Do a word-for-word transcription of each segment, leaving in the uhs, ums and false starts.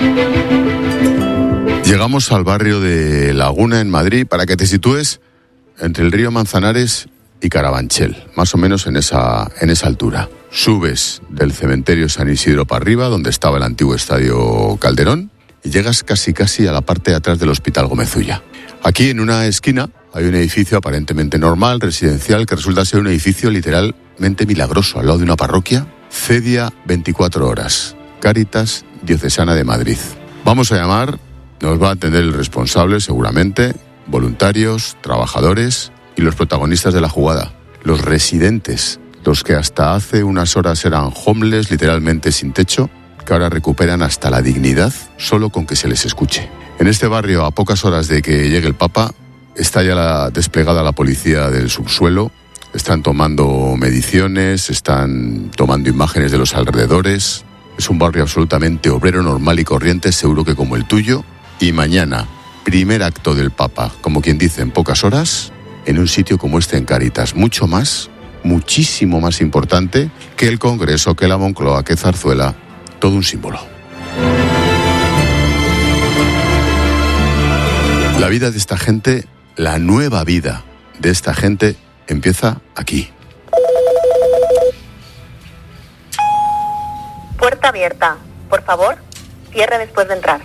Llegamos al barrio de Laguna, en Madrid, para que te sitúes entre el río Manzanares y Carabanchel, más o menos en esa, en esa altura. Subes del cementerio San Isidro para arriba, donde estaba el antiguo estadio Calderón, y llegas casi casi a la parte de atrás del Hospital Gómez Ulla. Aquí, en una esquina, hay un edificio aparentemente normal, residencial, que resulta ser un edificio literalmente milagroso, al lado de una parroquia. Cedia veinticuatro horas, Cáritas Diocesana de Madrid. Vamos a llamar, nos va a atender el responsable seguramente, voluntarios, trabajadores y los protagonistas de la jugada, los residentes, los que hasta hace unas horas eran homeless, literalmente sin techo, que ahora recuperan hasta la dignidad solo con que se les escuche. En este barrio, a pocas horas de que llegue el Papa, está ya la, desplegada la policía del subsuelo, están tomando mediciones, están tomando imágenes de los alrededores. Es un barrio absolutamente obrero, normal y corriente, seguro que como el tuyo. Y mañana, primer acto del Papa, como quien dice, en pocas horas, en un sitio como este en Cáritas, mucho más, muchísimo más importante que el Congreso, que la Moncloa, que Zarzuela, todo un símbolo. La vida de esta gente, la nueva vida de esta gente, empieza aquí. Puerta abierta. Por favor, cierre después de entrar.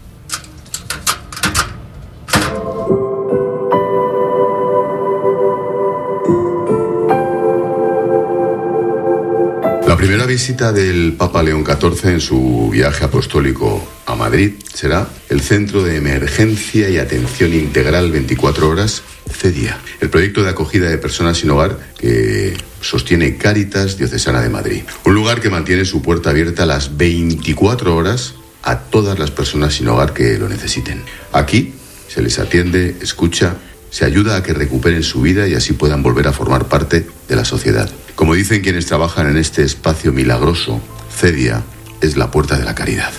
La primera visita del Papa León catorce en su viaje apostólico a Madrid será el Centro de Emergencia y Atención Integral veinticuatro horas, Cedia, el proyecto de acogida de personas sin hogar que sostiene Cáritas Diocesana de Madrid. Un lugar que mantiene su puerta abierta las veinticuatro horas a todas las personas sin hogar que lo necesiten. Aquí se les atiende, escucha, se ayuda a que recuperen su vida y así puedan volver a formar parte de la sociedad. Como dicen quienes trabajan en este espacio milagroso, Cedia es la puerta de la caridad.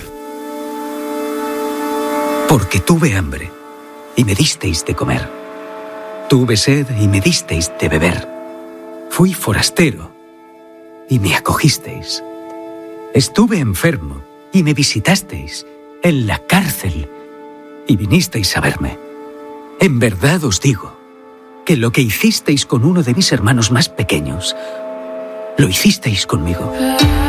Porque tuve hambre y me disteis de comer. Tuve sed y me disteis de beber. Fui forastero y me acogisteis. Estuve enfermo y me visitasteis. En la cárcel y vinisteis a verme. En verdad os digo que lo que hicisteis con uno de mis hermanos más pequeños, lo hicisteis conmigo.